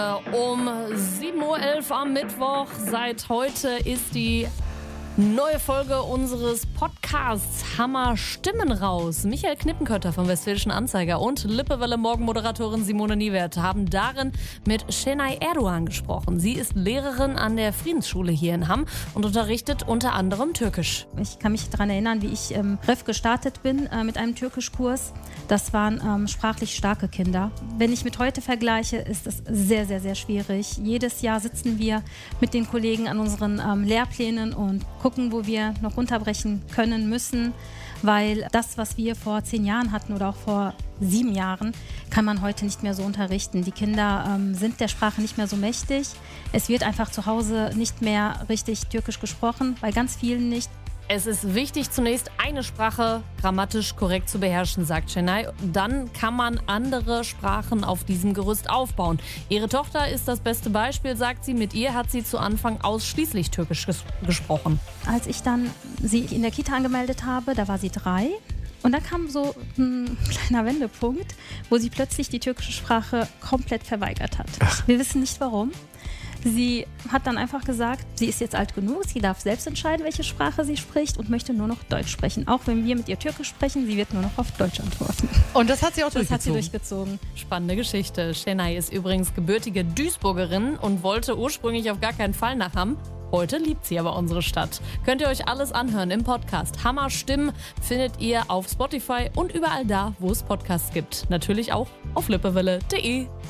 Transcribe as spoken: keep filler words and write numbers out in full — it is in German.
Um sieben Uhr elf am Mittwoch. Seit heute ist die neue Folge unseres Podcasts Hammer Stimmen raus. Michael Knippenkötter vom Westfälischen Anzeiger und Lippewelle Morgenmoderatorin Simone Niewert haben darin mit Şenay Erdoğan gesprochen. Sie ist Lehrerin an der Friedensschule hier in Hamm und unterrichtet unter anderem Türkisch. Ich kann mich daran erinnern, wie ich im Ref gestartet bin äh, mit einem Türkischkurs. Das waren ähm, sprachlich starke Kinder. Wenn ich mit heute vergleiche, ist es sehr, sehr, sehr schwierig. Jedes Jahr sitzen wir mit den Kollegen an unseren ähm, Lehrplänen und gucken, wo wir noch runterbrechen können, müssen, weil das, was wir vor zehn Jahren hatten oder auch vor sieben Jahren, kann man heute nicht mehr so unterrichten. Die Kinder ähm, sind der Sprache nicht mehr so mächtig. Es wird einfach zu Hause nicht mehr richtig Türkisch gesprochen, bei ganz vielen nicht. Es ist wichtig, zunächst eine Sprache grammatisch korrekt zu beherrschen, sagt Şenay. Dann kann man andere Sprachen auf diesem Gerüst aufbauen. Ihre Tochter ist das beste Beispiel, sagt sie. Mit ihr hat sie zu Anfang ausschließlich Türkisch ges- gesprochen. Als ich dann sie in der Kita angemeldet habe, da war sie drei. Und dann kam so ein kleiner Wendepunkt, wo sie plötzlich die türkische Sprache komplett verweigert hat. Ach. Wir wissen nicht warum. Sie hat dann einfach gesagt, sie ist jetzt alt genug, sie darf selbst entscheiden, welche Sprache sie spricht und möchte nur noch Deutsch sprechen. Auch wenn wir mit ihr Türkisch sprechen, sie wird nur noch auf Deutsch antworten. Und das hat sie auch das durchgezogen? Das hat sie durchgezogen. Spannende Geschichte. Şenay ist übrigens gebürtige Duisburgerin und wollte ursprünglich auf gar keinen Fall nach Hamm. Heute liebt sie aber unsere Stadt. Könnt ihr euch alles anhören im Podcast. Hammer Stimmen findet ihr auf Spotify und überall da, wo es Podcasts gibt. Natürlich auch auf lippewelle punkt de.